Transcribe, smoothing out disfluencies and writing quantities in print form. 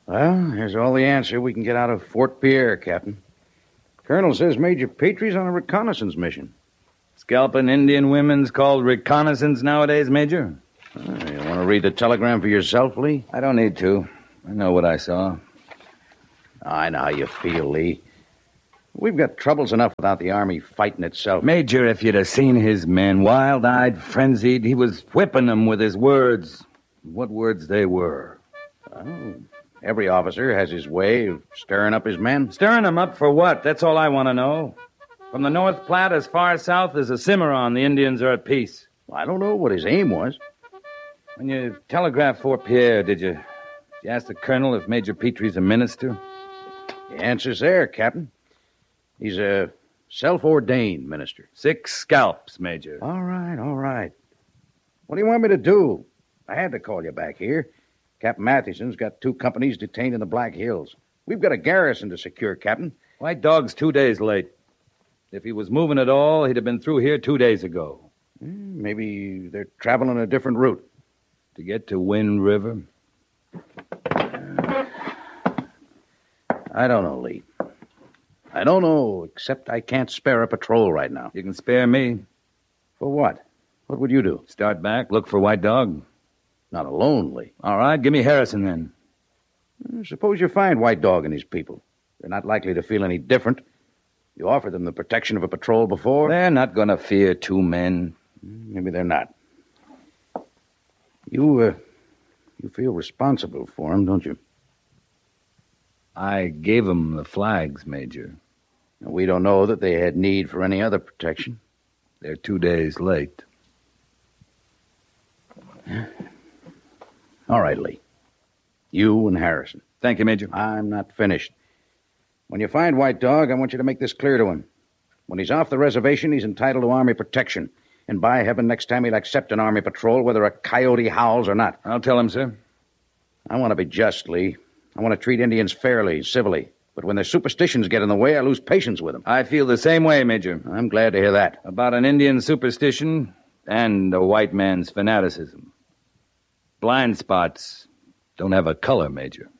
Well, here's all the answer we can get out of Fort Pierre, Captain. Colonel says Major Patrie's on a reconnaissance mission. Scalping Indian women's called reconnaissance nowadays, Major? You want to read the telegram for yourself, Lee? I don't need to. I know what I saw. I know how you feel, Lee. We've got troubles enough without the Army fighting itself. Major, if you'd have seen his men, wild-eyed, frenzied, he was whipping them with his words. What words they were. Oh, every officer has his way of stirring up his men. Stirring them up for what? That's all I want to know. From the North Platte as far south as the Cimarron, the Indians are at peace. I don't know what his aim was. When you telegraphed Fort Pierre, did you ask the colonel if Major Petrie's a minister? The answer's there, Captain. He's a self-ordained minister. 6 scalps, Major. All right. What do you want me to do? I had to call you back here. Captain Matheson's got 2 companies detained in the Black Hills. We've got a garrison to secure, Captain. White Dog's 2 days late. If he was moving at all, he'd have been through here 2 days ago. Maybe they're traveling a different route. To get to Wind River? I don't know, Lee. I don't know, except I can't spare a patrol right now. You can spare me. For what? What would you do? Start back, look for White Dog. Not alone, Lee. All right, give me Harrison then. Suppose you find White Dog and his people. They're not likely to feel any different. You offered them the protection of a patrol before. They're not going to fear 2 men. Maybe they're not. You feel responsible for them, don't you? I gave them the flags, Major. We don't know that they had need for any other protection. They're 2 days late. All right, Lee. You and Harrison. Thank you, Major. I'm not finished. When you find White Dog, I want you to make this clear to him. When he's off the reservation, he's entitled to Army protection. And by heaven, next time he'll accept an Army patrol, whether a coyote howls or not. I'll tell him, sir. I want to be just, Lee. I want to treat Indians fairly, civilly. But when their superstitions get in the way, I lose patience with them. I feel the same way, Major. I'm glad to hear that. About an Indian superstition and a white man's fanaticism. Blind spots don't have a color, Major.